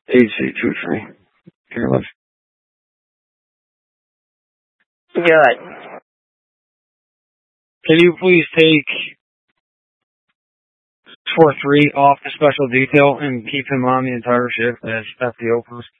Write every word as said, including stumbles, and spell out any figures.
H C two three. Here, let's. Good. Can you please take four three off the special detail and keep him on the entire shift as F D O post?